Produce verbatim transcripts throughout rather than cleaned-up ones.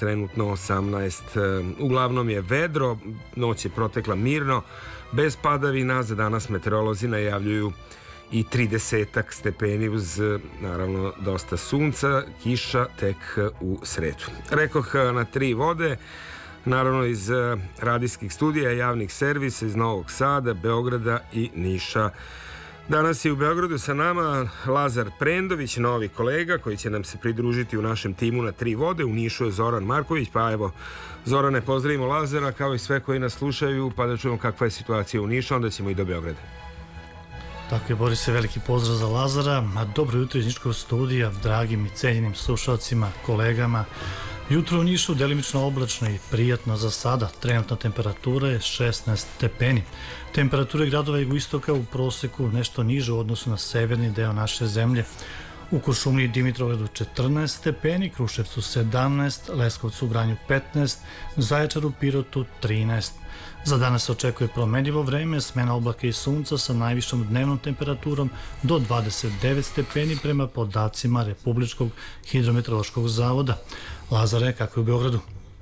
trenutno osamnaest. Uglavnom je vedro, noć je protekla mirno, bez padavina. Za danas meteorolozi najavljuju i tridesetak stepeni uz, naravno, dosta sunca, kiša tek u sredu. Rekoh na tri vode, naravno iz radijskih studija, javnih servisa iz Novog Sada, Beograda i Niša. Danas je u Beogradu sa nama Lazar Prendović, novi kolega koji će nam se pridružiti u našem timu na tri vode. U Nišu je Zoran Marković, pa evo, Zorane, pozdravimo Lazara kao i sve koji nas slušaju, pa da čujemo kakva je situacija u Nišu, onda ćemo i do Beograda. Tako je, Borise, veliki pozdrav za Lazara, a dobro jutro iz Niškog studija, dragim i cenjenim slušalcima, kolegama. Jutro u Nišu delimično oblačno i prijatno za sada. Trenutna temperatura je šesnaest stepeni. Temperature gradova jugoistoka u proseku nešto niže u odnosu na severni deo naše zemlje. U Kuršumliji i Dimitrovgradu četrnaest stepeni, Kruševcu sedamnaest, Leskovcu u Vranju petnaest, Zaječaru, Pirotu trinaest. Za danas se očekuje promenljivo vreme, smena oblaka i sunca sa najvišom dnevnom temperaturom do dvadeset devet stepeni prema podacima Republičkog hidrometeorološkog zavoda. Lazare, kako je u Beogradu?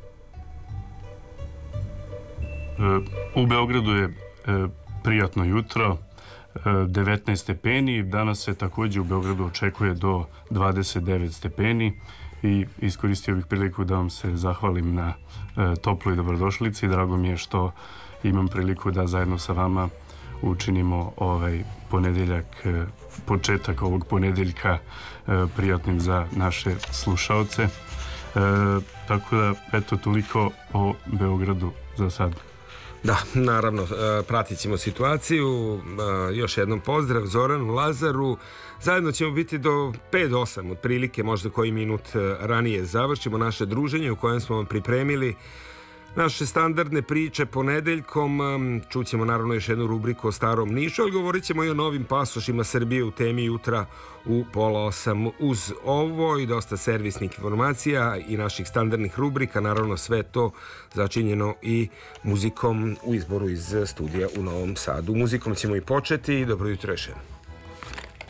U Beogradu je prijatno jutro, devetnaest stepeni. Danas se također u Beogradu očekuje do dvadeset devet stepeni i iskoristio bih priliku da vam se zahvalim na toploj dobrodošlici. Drago mi je što imam priliku da zajedno sa vama učinimo ovaj ponedeljak, početak ovog ponedeljka prijatnim za naše slušaoce. E, tako da, eto, toliko o Beogradu za sad. Da, naravno, pratit ćemo situaciju. Još jednom pozdrav Zoranu, Lazaru. Zajedno ćemo biti do pet do osam, otprilike, možda koji minut ranije završimo naše druženje u kojem smo vam pripremili naše standardne priče ponedeljkom. Čućemo naravno još jednu rubriku o Starom Nišu, ali govorit ćemo i o novim pasošima Srbije u temi jutra u pola osam. Uz ovo i dosta servisnih informacija i naših standardnih rubrika, naravno sve to začinjeno i muzikom u izboru iz studija u Novom Sadu. Muzikom ćemo i početi. Dobro jutro još jednom.